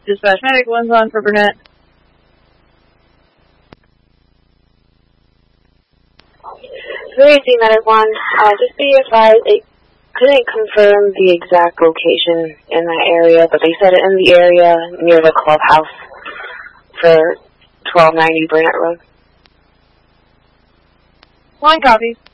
Dispatch Medic, one's on for Burnett. Crazy Medic 1, just be advised, it couldn't confirm the exact location in that area, but they said it in the area near the clubhouse for 1290 Burnett Road. Line copies.